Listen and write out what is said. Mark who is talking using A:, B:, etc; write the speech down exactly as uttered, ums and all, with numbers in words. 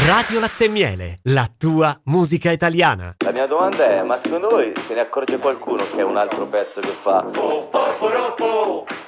A: Radio Latte e Miele, la tua musica italiana.
B: La mia domanda è, ma secondo voi se ne accorge qualcuno che è un altro pezzo che fa